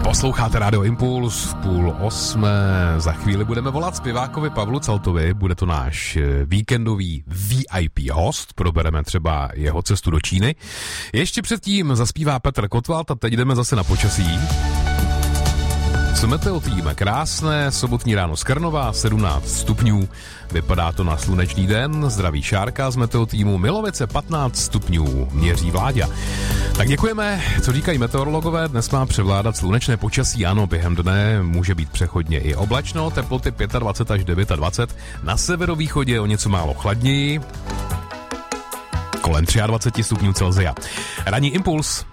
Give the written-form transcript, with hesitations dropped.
Posloucháte Radio Impuls, 7:30. Za chvíli budeme volat zpěvákovi Pavlu Caltovi, bude to náš víkendový VIP host, probereme třeba jeho cestu do Číny. Ještě předtím zaspívá Petr Kotwald a teď jdeme zase na počasí. S meteotým krásné, sobotní ráno z Krnova, 17 stupňů, vypadá to na slunečný den, zdraví Šárka z meteotýmu, Milovice 15 stupňů, měří Vláďa. Tak děkujeme, co říkají meteorologové, dnes má převládat slunečné počasí, ano, během dne může být přechodně i oblačno, teploty 25 až 29, na severovýchodě o něco málo chladněji, kolem 23 stupňů Celsia. Ranní Impuls.